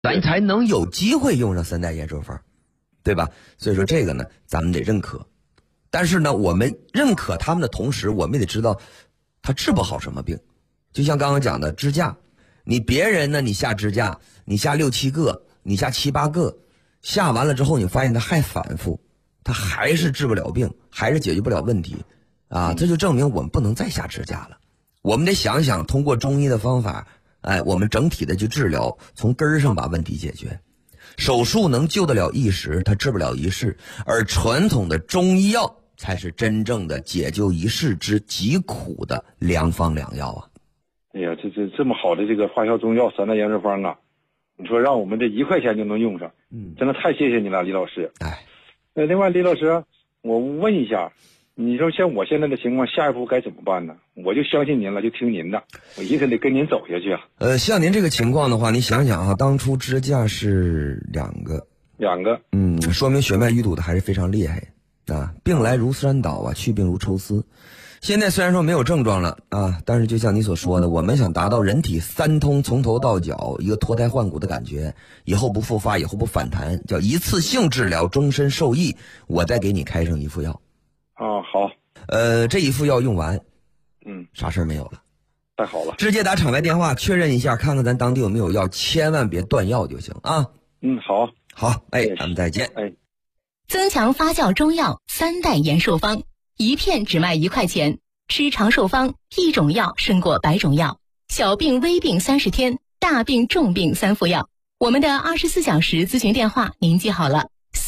咱才能有机会用上三代延寿方，对吧？所以说这个呢，咱们得认可。但是呢，我们认可他们的同时，我们也得知道他治不好什么病。就像刚刚讲的支架，你别人呢，你下支架，你下6、7个，你下7、8个，下完了之后，你发现他还反复，他还是治不了病，还是解决不了问题啊！这就证明我们不能再下支架了。我们得想想，通过中医的方法，我们整体的去治疗，从根儿上把问题解决。手术能救得了一时，它治不了一世，而传统的中医药才是真正的解救一世之疾苦的良方良药啊！ 哎呀，这么好的这个发酵中药三代延寿方啊，你说让我们这1块钱就能用上，真的太谢谢你了，李老师。另外李老师，我问一下，你说像我现在的情况，下一步该怎么办呢？我就相信您了，就听您的，我一直得跟您走下去啊。 像您这个情况的话，你想想啊，当初支架是2个，说明血脉淤堵的还是非常厉害啊，病来如山倒啊，去病如抽丝。现在虽然说没有症状了啊，但是就像你所说的，我们想达到人体3通，从头到脚一个脱胎换骨的感觉，以后不复发，以后不反弹，叫一次性治疗，终身受益。我再给你开上一副药。 好。 这一副药用完，啥事儿没有了。 太好了。 直接打场外电话确认一下，看看咱当地有没有药，千万别断药就行啊。好，咱们再见。 增强发酵中药3代延寿方。1片只卖1块钱，吃长寿方，1种药胜过100种药。小病微病30天，大病重病3副药。我们的24小时咨询电话您记好了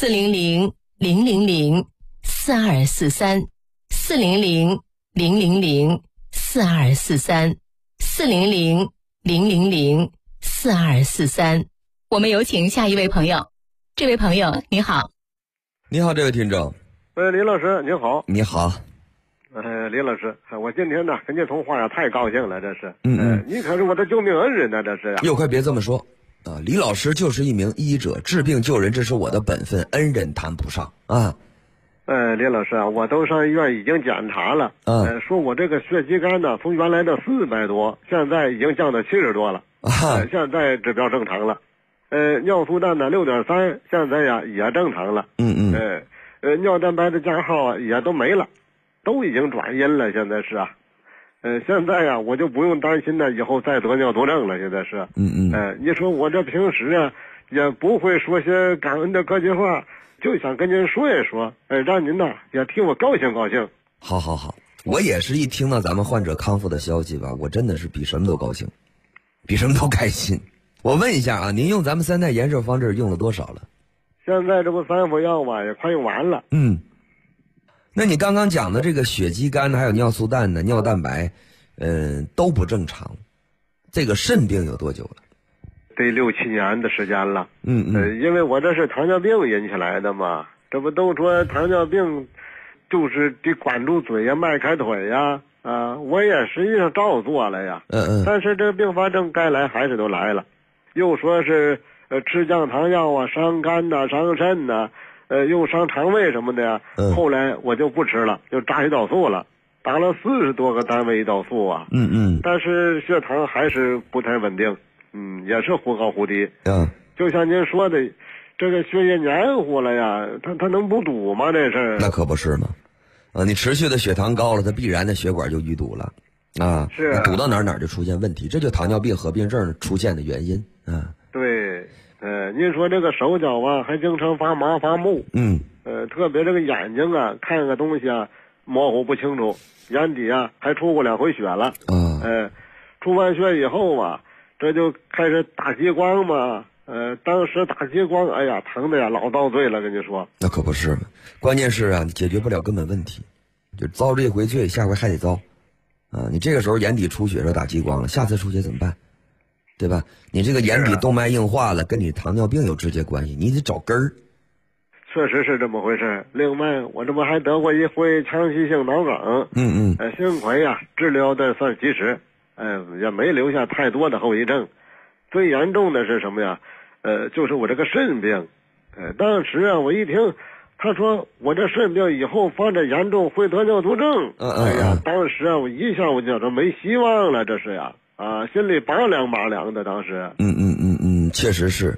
，400-000-4243，400-000-4243。我们有请下一位朋友。这位朋友你好。 你好，这位听众。 李老师您好。 你好。 李老师，我今天呢跟您通话呀，太高兴了，这是。你可是我的救命恩人呢，这是呀。 又快别这么说啊！李老师就是一名医者，治病救人，这是我的本分，恩人谈不上啊。 李老师啊，我都上医院已经检查了，说我这个血肌酐呢，从原来的400多，现在已经降到70多了，现在指标正常了。尿素氮呢6.3，现在呀也正常了。尿蛋白的加号啊也都没了，都已经转阴了，现在是啊。现在呀我就不用担心呢以后再得尿毒症了，现在是。你说我这平时啊也不会说些感恩的客气话，就想跟您说一说，让您呢也替我高兴高兴。 好，我也是一听到咱们患者康复的消息吧，我真的是比什么都高兴，比什么都开心。我问一下啊，您用咱们3代延寿方这用了多少了？ 现在这不3副药吧，也快用完了。 那你刚刚讲的这个血肌酐呢，还有尿素氮呢，尿蛋白，都不正常。这个肾病有多久了？ 得6、7年的时间了。因为我这是糖尿病引起来的嘛，这不都说糖尿病就是得管住嘴呀，迈开腿呀，我也实际上照做了呀。但是这并发症该来还是都来了，又说是吃降糖药啊，伤肝呐，伤肾呐，又伤肠胃什么的呀。后来我就不吃了，就扎胰岛素了，打了40多个单位胰岛素啊。但是血糖还是不太稳定，也是忽高忽低。就像您说的，这个血液黏糊了呀，它能不堵吗？这是。那可不是嘛。你持续的血糖高了，它必然的血管就淤堵了啊。 是堵到哪儿就出现问题，这就糖尿病合并症出现的原因啊。 对。您说这个手脚啊还经常发麻发木。特别这个眼睛啊看个东西啊模糊不清楚，眼底啊还出过2回血了。出完血以后啊，这就开始打激光嘛。当时打激光，哎呀，疼的呀老遭罪了，跟你说。 那可不是嘛，关键是啊，你解决不了根本问题，就遭这回罪，下回还得遭。你这个时候眼底出血时候打激光了，下次出血怎么办？对吧？你这个眼底动脉硬化了，跟你糖尿病有直接关系，你得找根儿。 确实是这么回事。另外，我这不还得过一回强袭性脑梗。幸亏呀，治疗的算及时，也没留下太多的后遗症。最严重的是什么呀？就是我这个肾病。当时啊，我一听他说我这肾病以后发展严重会得尿毒症。哎呀，当时啊，我一下我就觉得没希望了，这是呀。心里拔凉拔凉的，当时。 确实是。